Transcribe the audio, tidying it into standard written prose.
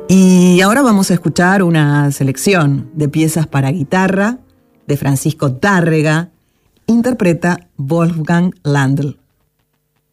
Y ahora vamos a escuchar una selección de piezas para guitarra de Francisco Tárrega, interpreta Wolfgang Landl.